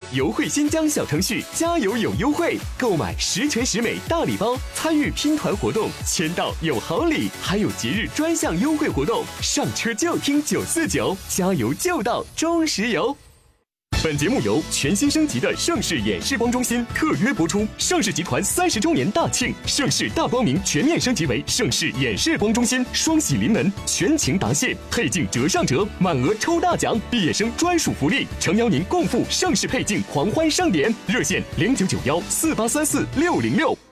优惠新疆小程序加油有优惠，购买10全10美大礼包，参与拼团活动，签到有好礼，还有节日专项优惠活动，上车就听949，加油就到中石油。本节目由全新升级的盛世眼视光中心特约播出。盛世集团30周年大庆，盛世大光明全面升级为盛世眼视光中心，双喜临门，全情答谢，配镜折上折，满额抽大奖，毕业生专属福利，诚邀您共赴盛世配镜狂欢盛典。热线099148346606。